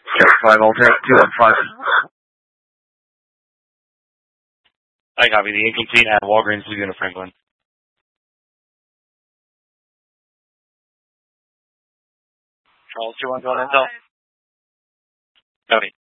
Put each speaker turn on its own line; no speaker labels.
5 Altair 215.
I copy. The incomplete at Walgreens, Laguna, Franklin. Charles 211 Intel. Copy.